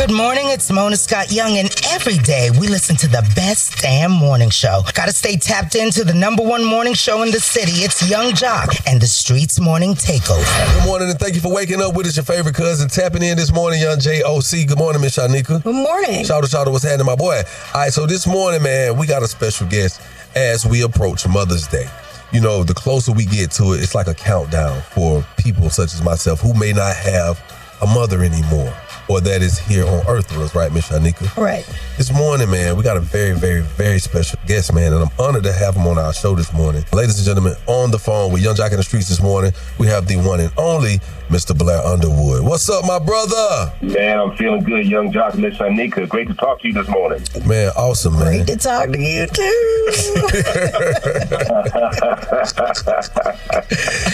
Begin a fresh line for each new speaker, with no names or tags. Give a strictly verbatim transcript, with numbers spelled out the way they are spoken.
Good morning, it's Mona Scott Young, and every day we listen to the best damn morning show. Gotta stay tapped into the number one morning show in the city. It's Young Jock and the Streets Morning Takeover.
Good morning, and thank you for waking up with us, your favorite cousin. Tapping in this morning, Young J O C. Good morning, Miss Shanika.
Good morning.
Shout out, shout out, what's happening, my boy? All right, so this morning, man, we got a special guest as we approach Mother's Day. You know, the closer we get to it, it's like a countdown for people such as myself who may not have a mother anymore, or that is here on earth with us, right, Miss Shanika?
Right.
This morning, man, we got a very, very, very special guest, man, and I'm honored to have him on our show this morning. Ladies and gentlemen, on the phone with Young Jock in the Streets this morning, we have the one and only Mister Blair Underwood. What's up, my brother?
Man, I'm feeling good, Young Jock, Miss Shanika. Great to talk to you this morning.
Man, awesome, man.
Great to talk to you, too.